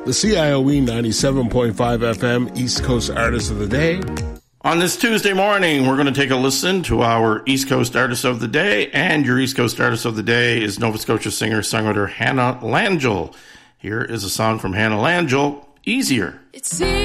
the CIOE 97.5 FM East Coast Artist of the Day. On this Tuesday morning, we're going to take a listen to our East Coast Artist of the Day, and your East Coast Artist of the Day is Nova Scotia singer-songwriter Hannah Langell. Here is a song from Hannah Langell, Easier. It seems